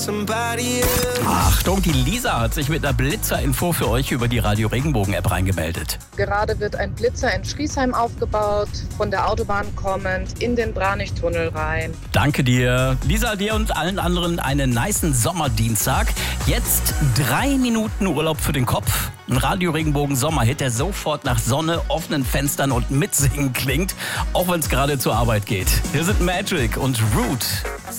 Achtung, die Lisa hat sich mit einer Blitzerinfo für euch über die Radio Regenbogen-App reingemeldet. Gerade wird ein Blitzer in Schriesheim aufgebaut, von der Autobahn kommend in den Branichtunnel rein. Danke dir. Lisa, dir und allen anderen einen nicen Sommerdienstag. Jetzt 3 Minuten Urlaub für den Kopf. Ein Radio Regenbogen Sommerhit, der sofort nach Sonne, offenen Fenstern und Mitsingen klingt, auch wenn es gerade zur Arbeit geht. Hier sind Magic und Root.